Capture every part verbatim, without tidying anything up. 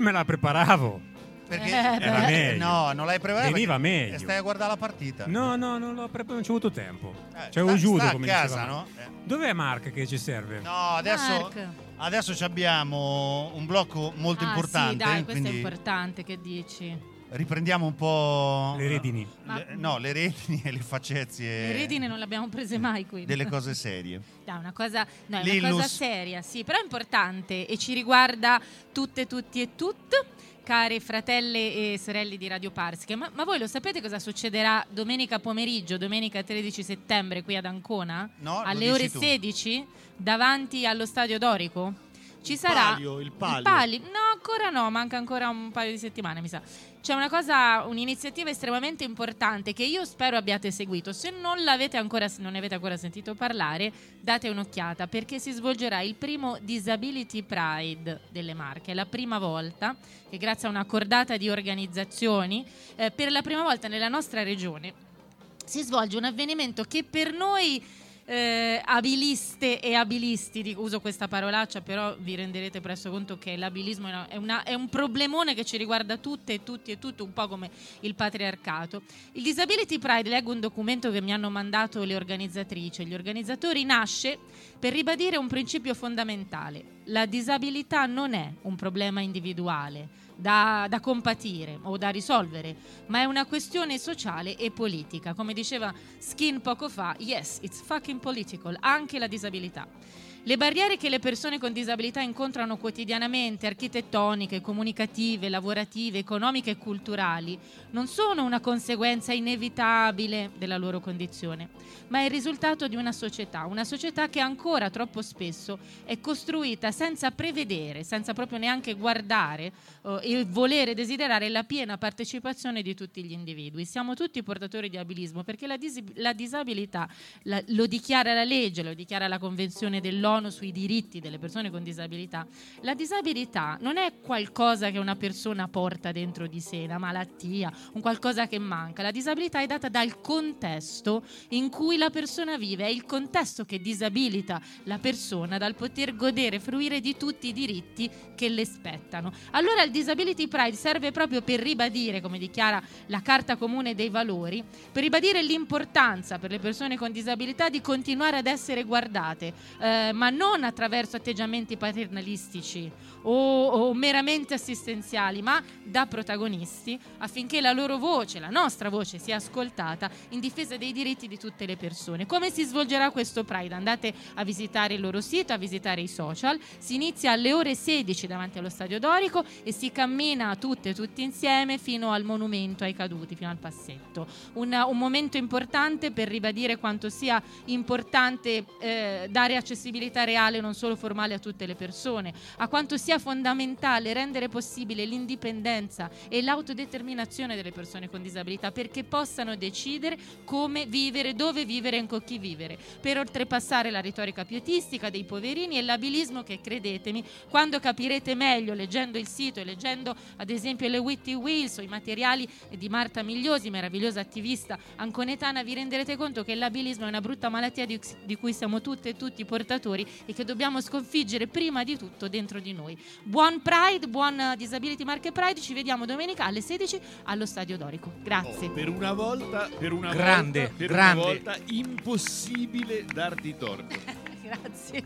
me la preparavo. Perché Eh, Era eh, meglio. no, non l'hai preparato. Veniva perché meglio. Stai a guardare la partita. No, no, non l'ho preparato, non ci ho avuto tempo. Eh, C'è un sta- judo, sta a come casa, diceva. no? Eh. Dov'è Mark che ci serve? No, adesso, Mark. adesso ci abbiamo un blocco molto Ah, importante. sì, dai, questo è quindi importante, che dici? riprendiamo un po'. Le redini. le- no, le redini e le facezie. Le redine non le abbiamo prese mai qui. Delle cose serie. Dai, una cosa, no, è una Lillus. cosa seria, sì, però è importante e ci riguarda tutte, tutti e tutte, care fratelle e sorelle di Radio Parsche. Ma, ma voi lo sapete cosa succederà domenica pomeriggio, domenica tredici settembre qui ad Ancona? No, lo alle dici ore tu. sedici davanti allo Stadio Dorico? Ci Il sarà palio, il palio. pali- no, ancora no, manca ancora un paio di settimane, mi sa. C'è una cosa, un'iniziativa estremamente importante che io spero abbiate seguito. Se non l'avete ancora, non ne avete ancora sentito parlare, date un'occhiata, perché si svolgerà il primo Disability Pride delle Marche. È la prima volta che, grazie a una cordata di organizzazioni, eh, per la prima volta nella nostra regione si svolge un avvenimento che per noi Eh, abiliste e abilisti, dico, uso questa parolaccia, però vi renderete presto conto che l'abilismo è, una, è, una, è un problemone che ci riguarda tutte e tutti e tutto, un po' come il patriarcato. Il Disability Pride, leggo un documento che mi hanno mandato le organizzatrici e gli organizzatori, nasce per ribadire un principio fondamentale: la disabilità non è un problema individuale Da, da compatire o da risolvere, ma è una questione sociale e politica. Come diceva Skin poco fa, yes, it's fucking political, anche la disabilità. Le barriere che le persone con disabilità incontrano quotidianamente, architettoniche, comunicative, lavorative, economiche e culturali, non sono una conseguenza inevitabile della loro condizione, ma è il risultato di una società, una società che ancora troppo spesso è costruita senza prevedere, senza proprio neanche guardare eh, e volere desiderare la piena partecipazione di tutti gli individui. Siamo tutti portatori di abilismo, perché la, dis- la disabilità la- lo dichiara la legge, lo dichiara la Convenzione dell'ONU sui diritti delle persone con disabilità. La disabilità non è qualcosa che una persona porta dentro di sé, una malattia, un qualcosa che manca. La disabilità è data dal contesto in cui la persona vive, è il contesto che disabilita la persona dal poter godere, fruire di tutti i diritti che le spettano. Allora il Disability Pride serve proprio per ribadire, come dichiara la Carta Comune dei Valori, per ribadire l'importanza per le persone con disabilità di continuare ad essere guardate, eh, ma non attraverso atteggiamenti paternalistici o, o meramente assistenziali, ma da protagonisti, affinché la loro voce, la nostra voce, sia ascoltata in difesa dei diritti di tutte le persone. Come si svolgerà questo Pride? Andate a visitare il loro sito, a visitare i social. Si inizia alle ore sedici davanti allo Stadio Dorico e si cammina tutte e tutti insieme fino al monumento ai caduti, fino al passetto. Un, un momento importante per ribadire quanto sia importante eh, dare accessibilità reale, non solo formale, a tutte le persone, a quanto sia fondamentale rendere possibile l'indipendenza e l'autodeterminazione delle persone con disabilità, perché possano decidere come vivere, dove vivere e con chi vivere, per oltrepassare la retorica pietistica dei poverini e l'abilismo che, credetemi, quando capirete meglio leggendo il sito e leggendo ad esempio le Witty Wheels o i materiali di Marta Migliosi, meravigliosa attivista anconetana, vi renderete conto che l'abilismo è una brutta malattia di, di cui siamo tutte e tutti portatori e che dobbiamo sconfiggere prima di tutto dentro di noi. Buon Pride, buon Disability Marche Pride, ci vediamo domenica alle sedici allo Stadio Dorico. Grazie. Oh, per una volta, per una Grande, volta, per grande. una volta impossibile darti torto. Grazie.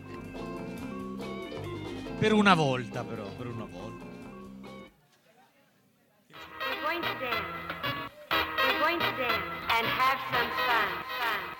Per una volta però, per una volta. We're going to dance. We're going to dance and have some fun. Fun.